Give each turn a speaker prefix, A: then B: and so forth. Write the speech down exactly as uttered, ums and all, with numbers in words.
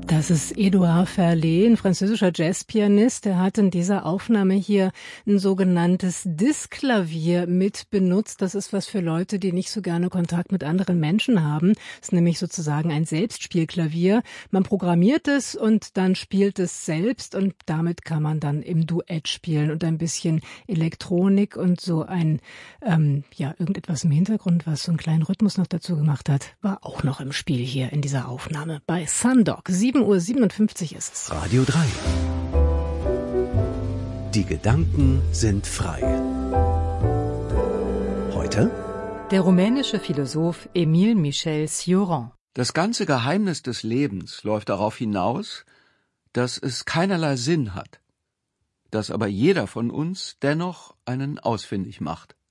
A: Das ist Edouard Ferlet, ein französischer Jazzpianist. Der hat in dieser Aufnahme hier ein sogenanntes Diskklavier mit benutzt. Das ist was für Leute, die nicht so gerne Kontakt mit anderen Menschen haben. Das ist nämlich sozusagen ein Selbstspielklavier. Man programmiert es und dann spielt es selbst und damit kann man dann im Duett spielen und ein bisschen Elektronik und so ein, ähm, ja, irgendetwas im Hintergrund, was so einen kleinen Rhythmus noch dazu gemacht hat, war auch noch im Spiel hier in dieser Aufnahme bei Sundog. sieben Uhr siebenundfünfzig ist es.
B: Radio drei. Die Gedanken sind frei. Heute?
C: Der rumänische Philosoph Emil Michel Cioran.
D: Das ganze Geheimnis des Lebens läuft darauf hinaus, dass es keinerlei Sinn hat, dass aber jeder von uns dennoch einen ausfindig macht.